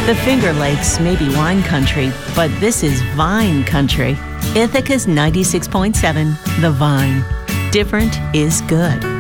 The Finger Lakes may be wine country, but this is vine country. Ithaca's 96.7, The Vine. Different is good.